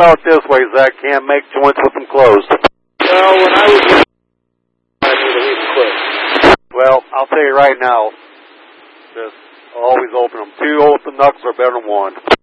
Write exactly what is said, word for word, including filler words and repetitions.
about it this way, Zach. Can't make joints with them closed. Well, when I was I knew that we were closed. Well, I'll tell you right now, just always open them. Two open knuckles are better than one.